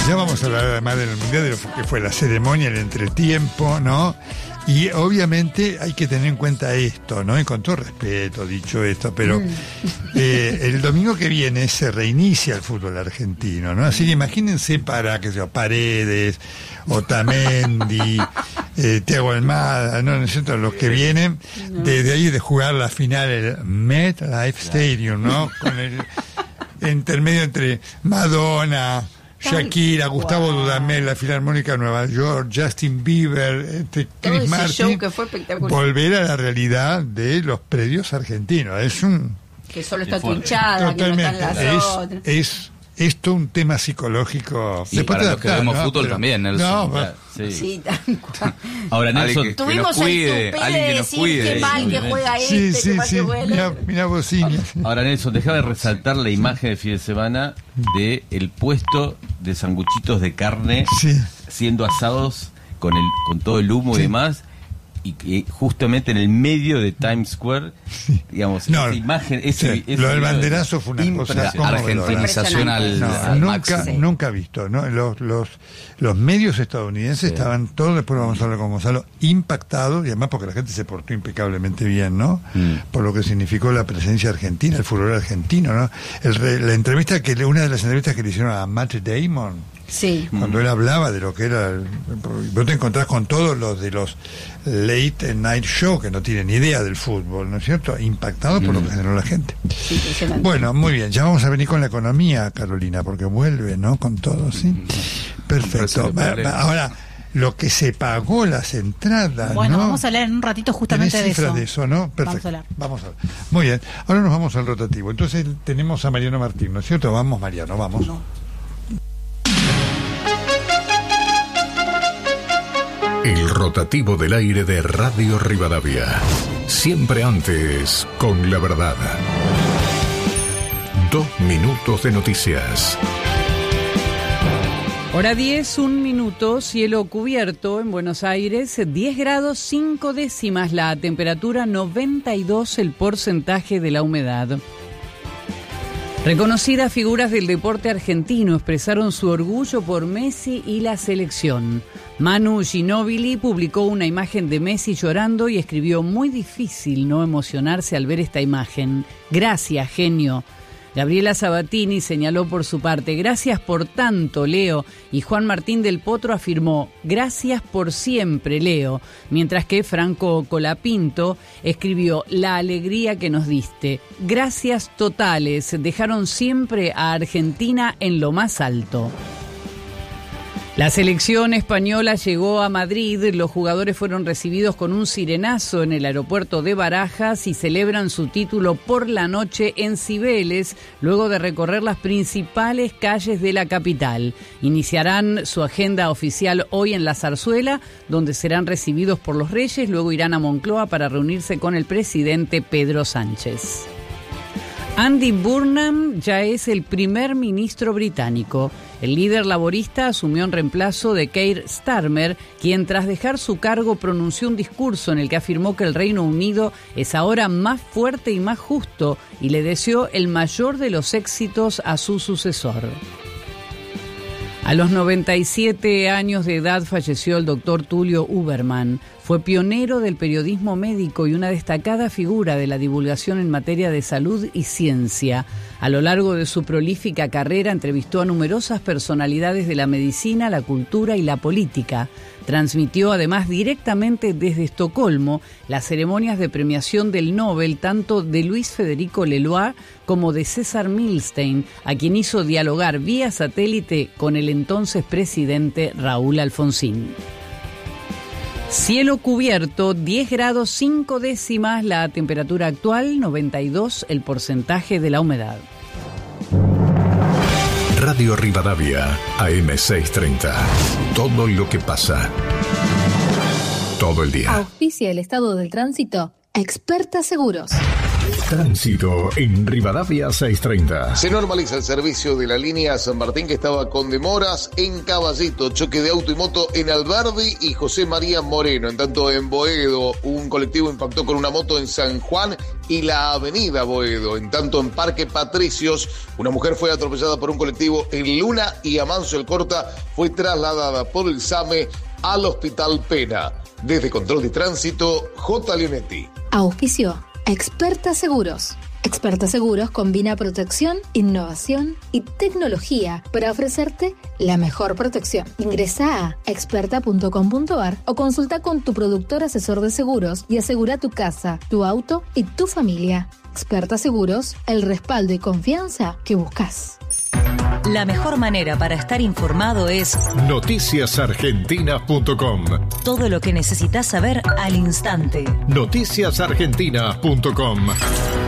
ya vamos a hablar además del Mundial, de lo que fue la ceremonia, el entretiempo, ¿no? Y obviamente hay que tener en cuenta esto, ¿no? Y con todo respeto, dicho esto, pero el domingo que viene se reinicia el fútbol argentino, ¿no? Así que imagínense para, qué sé yo, Paredes, Otamendi, Thiago Almada, ¿no? ¿Es cierto? Los que vienen desde ahí de jugar la final, el MetLife Stadium, ¿no? Con el intermedio entre Madonna, Shakira, Gustavo Dudamel, la Filarmónica de Nueva York, Justin Bieber, Chris Martin, que fue espectacular. Volver a la realidad de los predios argentinos. Es un... Que solo está Tinchada, que no están las otras. Es esto un tema psicológico. Y para los que vemos fútbol también, Nelson. Sí, tan cual. Ahora, Nelson, tuvimos el tupé de decir qué mal que juega qué mal que juega. Mirá bociña. Ahora, Nelson, déjame resaltar la imagen de fin de semana de el puesto de sanguchitos de carne siendo asados con todo el humo y demás. Y justamente en el medio de Times Square, digamos, esa imagen, lo del banderazo fue una cosa argentinización al máximo. Nunca visto, ¿no? Los medios estadounidenses estaban todos, después vamos a hablar con Gonzalo, impactados, y además porque la gente se portó impecablemente bien, ¿no? Por lo que significó la presencia argentina, el furor argentino, ¿no? Una de las entrevistas que le hicieron a Matt Damon, cuando él hablaba de lo que era, vos te encontrás con todos los de los late night show que no tienen ni idea del fútbol, ¿no es cierto? Impactado por lo que generó la gente. Bueno, muy bien, ya vamos a venir con la economía, Carolina, porque vuelve, ¿no? Con todo, ¿sí? Perfecto. Ahora, lo que se pagó las entradas, bueno, ¿no? Vamos a hablar en un ratito justamente de eso. De eso, ¿no? Perfecto. Vamos a hablar. Muy bien, ahora nos vamos al rotativo. Entonces tenemos a Mariano Martín, ¿no es cierto? Vamos, Mariano, vamos. El rotativo del aire de Radio Rivadavia. Siempre antes, con la verdad. 2 minutos de noticias. Hora 10, 1 minuto, cielo cubierto en Buenos Aires, 10 grados 5 décimas la temperatura, 92 el porcentaje de la humedad. Reconocidas figuras del deporte argentino expresaron su orgullo por Messi y la selección. Manu Ginóbili publicó una imagen de Messi llorando y escribió: muy difícil no emocionarse al ver esta imagen. Gracias, genio. Gabriela Sabatini señaló por su parte: gracias por tanto, Leo. Y Juan Martín del Potro afirmó: gracias por siempre, Leo. Mientras que Franco Colapinto escribió: la alegría que nos diste. Gracias totales, dejaron siempre a Argentina en lo más alto. La selección española llegó a Madrid, los jugadores fueron recibidos con un sirenazo en el aeropuerto de Barajas y celebran su título por la noche en Cibeles, luego de recorrer las principales calles de la capital. Iniciarán su agenda oficial hoy en la Zarzuela, donde serán recibidos por los Reyes, luego irán a Moncloa para reunirse con el presidente Pedro Sánchez. Andy Burnham ya es el primer ministro británico. El líder laborista asumió en reemplazo de Keir Starmer, quien tras dejar su cargo pronunció un discurso en el que afirmó que el Reino Unido es ahora más fuerte y más justo y le deseó el mayor de los éxitos a su sucesor. A los 97 años de edad falleció el doctor Tulio Uberman. Fue pionero del periodismo médico y una destacada figura de la divulgación en materia de salud y ciencia. A lo largo de su prolífica carrera entrevistó a numerosas personalidades de la medicina, la cultura y la política. Transmitió además directamente desde Estocolmo las ceremonias de premiación del Nobel tanto de Luis Federico Leloir como de César Milstein, a quien hizo dialogar vía satélite con el entonces presidente Raúl Alfonsín. Cielo cubierto, 10 grados 5 décimas la temperatura actual, 92 el porcentaje de la humedad. Radio Rivadavia, AM630. Todo lo que pasa. Todo el día. Auspicia el estado del tránsito. Experta Seguros. Tránsito en Rivadavia 630. Se normaliza el servicio de la línea San Martín, que estaba con demoras en Caballito. Choque de auto y moto en Alberdi y José María Moreno. En tanto, en Boedo, un colectivo impactó con una moto en San Juan y la avenida Boedo. En tanto, en Parque Patricios, una mujer fue atropellada por un colectivo en Luna y Amancio el Corta fue trasladada por el SAME al Hospital Pena. Desde Control de Tránsito, J. Leonetti. Auspicio Experta Seguros. Experta Seguros combina protección, innovación y tecnología para ofrecerte la mejor protección. Ingresa a experta.com.ar o consulta con tu productor asesor de seguros y asegura tu casa, tu auto y tu familia. Experta Seguros, el respaldo y confianza que buscas. La mejor manera para estar informado es noticiasargentina.com. Todo lo que necesitas saber al instante. Noticiasargentina.com.